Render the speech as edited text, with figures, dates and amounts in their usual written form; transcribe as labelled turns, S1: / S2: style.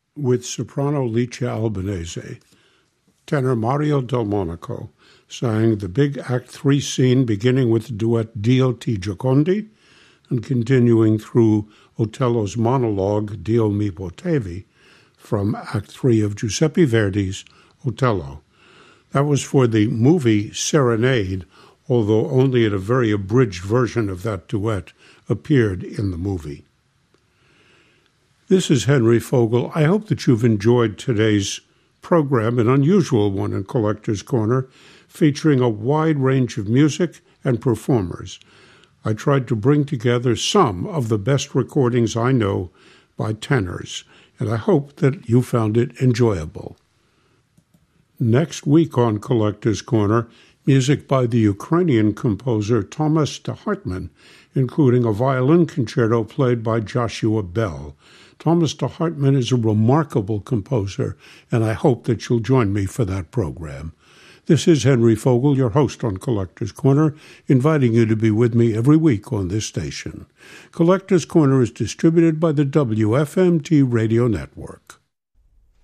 S1: with soprano Licia Albanese. Tenor Mario Del Monaco sang the big Act 3 scene beginning with the duet Dio ti Giocondi and continuing through Otello's monologue Dio mi potevi from Act 3 of Giuseppe Verdi's Otello. That was for the movie Serenade, although only a very abridged version of that duet appeared in the movie. This is Henry Fogel. I hope that you've enjoyed today's program, an unusual one in Collector's Corner, featuring a wide range of music and performers. I tried to bring together some of the best recordings I know by tenors, and I hope that you found it enjoyable. Next week on Collector's Corner, music by the Ukrainian composer Thomas de Hartmann, including a violin concerto played by Joshua Bell. Thomas de Hartmann is a remarkable composer, and I hope that you'll join me for that program. This is Henry Fogel, your host on Collector's Corner, inviting you to be with me every week on this station. Collector's Corner is distributed by the WFMT Radio Network.